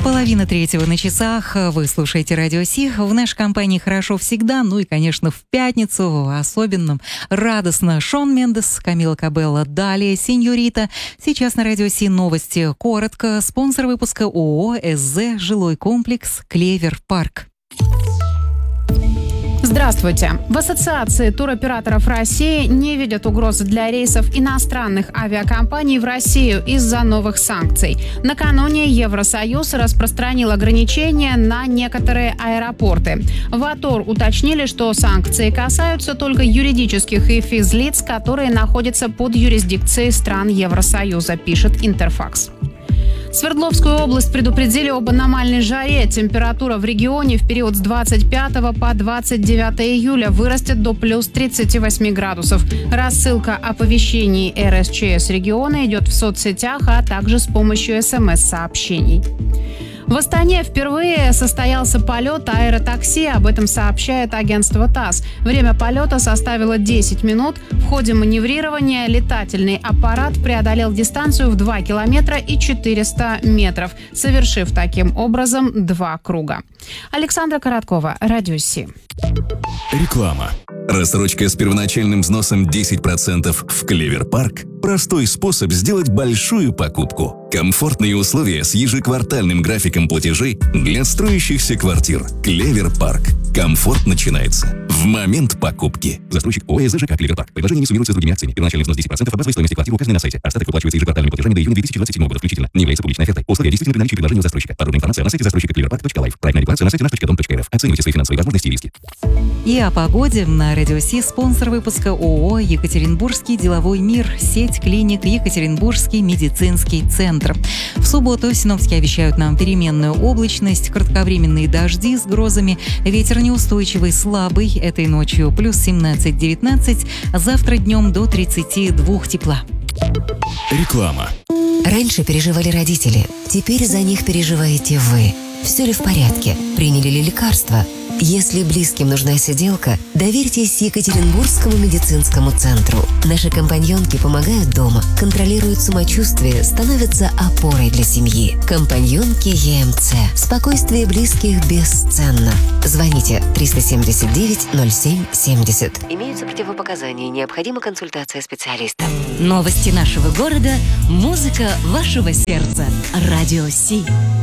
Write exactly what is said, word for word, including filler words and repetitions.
Половина третьего на часах. Вы слушаете Радио Си. В нашей компании хорошо всегда. Ну и, конечно, в пятницу особенно радостно. Шон Мендес, Камила Кабелло. Далее Синьорита. Сейчас на Радио Си новости. Коротко. Спонсор выпуска ООО «СЗ. Жилой комплекс Клевер Парк». Здравствуйте. В Ассоциации туроператоров России не видят угрозы для рейсов иностранных авиакомпаний в Россию из-за новых санкций. Накануне Евросоюз распространил ограничения на некоторые аэропорты. В АТОР уточнили, что санкции касаются только юридических и физлиц, которые находятся под юрисдикцией стран Евросоюза, пишет Интерфакс. Свердловскую область предупредили об аномальной жаре. Температура в регионе в период с двадцать пятого по двадцать девятое июля вырастет до плюс тридцати восьми градусов. Рассылка оповещений эр эс че эс региона идет в соцсетях, а также с помощью эс эм эс-сообщений. В Астане впервые состоялся полет аэротакси. Об этом сообщает агентство ТАСС. Время полета составило десять минут. В ходе маневрирования летательный аппарат преодолел дистанцию в два километра и четыреста метров, совершив таким образом два круга. Александра Короткова, Радио Си. Реклама. Рассрочка с первоначальным взносом десять процентов в Клевер Парк – простой способ сделать большую покупку. Комфортные условия с ежеквартальным графиком платежей для строящихся квартир. Клевер Парк. Комфорт начинается в момент покупки. Застройщик ООО «СЗ Клевер Парк». Предложение не суммируется с другими акциями. Первоначальный взнос десять процентов от базовой стоимости квартиры указанной на сайте. Остаток выплачивается ежеквартальными платежами до июня две тысячи двадцать седьмого года включительно. Не является публичной офертой. Условия действительны при наличии предложения у застройщика. Подробная информация на сайте застройщика клевер парк точка лайф. Проектная декларация на сайте наш точка дом точка эр эф. Оценивайте свои финансовые возможности и риски. И о погоде на Радио Си. Спонсор выпуска ООО «Екатеринбургский деловой мир». Сеть клиник «Екатеринбургский медицинский центр». В субботу синоптики обещают нам переменную облачность, кратковременные дожди с грозами, ветер неустойчивый, слабый. Этой ночью плюс семнадцать-девятнадцать, завтра днем до тридцати двух тепла. Реклама. Раньше переживали родители, теперь за них переживаете вы. Все ли в порядке? Приняли ли лекарства? Если близким нужна сиделка, доверьтесь Екатеринбургскому медицинскому центру. Наши компаньонки помогают дома, контролируют самочувствие, становятся опорой для семьи. Компаньонки е эм цэ. Спокойствие близких бесценно. Звоните триста семьдесят девять ноль семь семьдесят. Имеются противопоказания, необходима консультация специалиста. Новости нашего города, музыка вашего сердца. Радио Си.